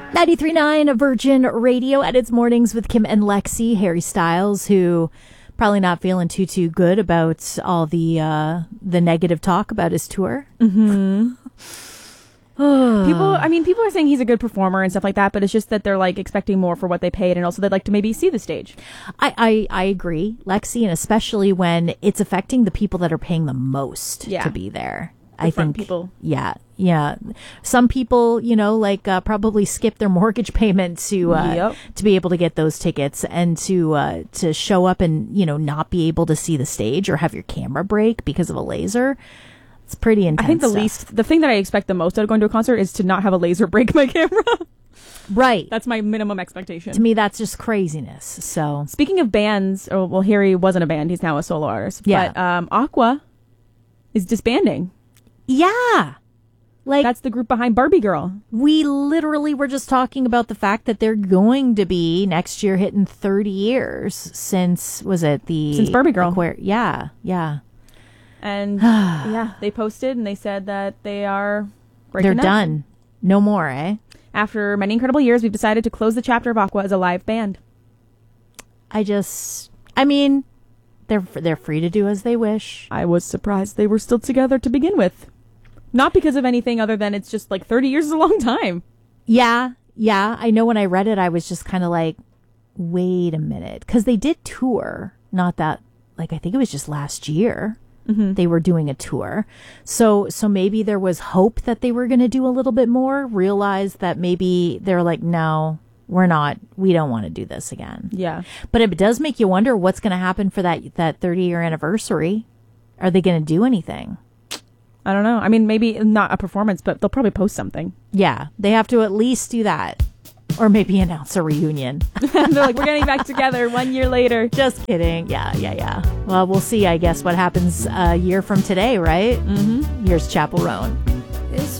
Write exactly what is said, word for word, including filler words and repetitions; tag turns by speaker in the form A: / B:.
A: ninety-three point nine Virgin Radio at its mornings with Kim and Lexi. Harry Styles, who probably not feeling too, too good about all the uh, the negative talk about his tour.
B: Mm-hmm. People, I mean, people are saying he's a good performer and stuff like that, but it's just that they're like expecting more for what they paid, and also they'd like to maybe see the stage.
A: I, I, I agree, Lexi, and especially when it's affecting the people that are paying the most
B: Yeah.
A: to be there.
B: The
A: I
B: front
A: think
B: people.
A: Yeah, yeah. Some people, you know, like uh, probably skip their mortgage payment to uh,
B: Yep.
A: to be able to get those tickets and to uh, to show up and, you know, not be able to see the stage or have your camera break because of a laser. It's pretty intense.
B: I think the
A: stuff.
B: least, the thing that I expect the most out of going to a concert is to not have a laser break my camera.
A: Right.
B: That's my minimum expectation.
A: To me, that's just craziness. So
B: Speaking of bands, oh, well, Harry wasn't a band; he's now a solo artist.
A: Yeah.
B: But um, Aqua is disbanding.
A: yeah, like
B: That's the group behind Barbie Girl.
A: we literally were just talking about the fact that they're going to be next year hitting thirty years since, was it the
B: Since Barbie Girl.
A: Aquar- yeah, yeah.
B: And yeah, they posted and they said that they are breaking
A: They're
B: up.
A: done. No more, eh?
B: After many incredible years, we've decided to close the chapter of Aqua as a live band.
A: I just, I mean, they're they're free to do as they wish.
B: I was surprised they were still together to begin with. Not because of anything other than it's just like thirty years is a long time.
A: Yeah, yeah. I know when I read it, I was just kind of like, wait a minute. Because they did tour. Not that, like, I think it was just last year.
B: Mm-hmm.
A: They were doing a tour. So so maybe there was hope that they were going to do a little bit more. Realized that maybe they're like, no, we're not. We don't want to do this again.
B: Yeah.
A: But it does make you wonder what's going to happen for that that thirty year anniversary. Are they going to do anything?
B: I don't know. I mean, maybe not a performance, but they'll probably post something.
A: Yeah, they have to at least do that. Or maybe announce a reunion.
B: They're like, we're getting back together one year later.
A: Just kidding. Yeah, yeah, yeah. Well, we'll see, I guess, what happens a year from today, right? Mm-hmm. Here's Chapel Roan.
C: It's